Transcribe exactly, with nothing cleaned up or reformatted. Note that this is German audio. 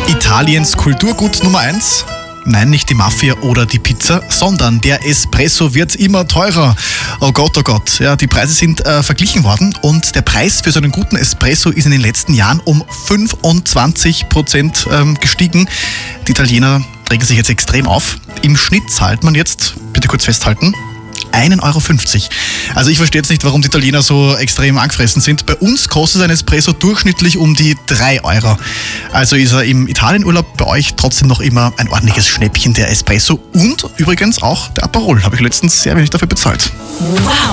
Italiens Kulturgut Nummer eins? Nein, nicht die Mafia oder die Pizza, sondern der Espresso wird immer teurer. Oh Gott, oh Gott. Ja, die Preise sind äh, verglichen worden und der Preis für so einen guten Espresso ist in den letzten Jahren um fünfundzwanzig Prozent ähm, gestiegen. Die Italiener regen sich jetzt extrem auf. Im Schnitt zahlt man jetzt, bitte kurz festhalten, ein Euro fünfzig. Also ich verstehe jetzt nicht, warum die Italiener so extrem angefressen sind. Bei uns kostet ein Espresso durchschnittlich um die drei Euro. Also ist er im Italienurlaub bei euch trotzdem noch immer ein ordentliches Schnäppchen, der Espresso. Und übrigens auch der Aperol. Habe ich letztens sehr wenig dafür bezahlt. Wow!